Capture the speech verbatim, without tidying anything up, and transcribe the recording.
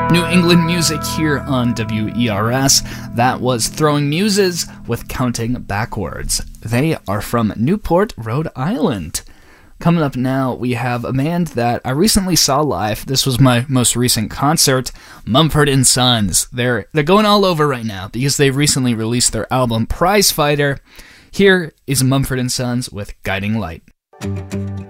New England music here on W E R S. That was Throwing Muses with Counting Backwards. They are from Newport, Rhode Island. Coming up now, we have a band that I recently saw live. This was my most recent concert, Mumford and Sons. They're they're going all over right now because they recently released their album Prize Fighter. Here is Mumford and Sons with Guiding Light.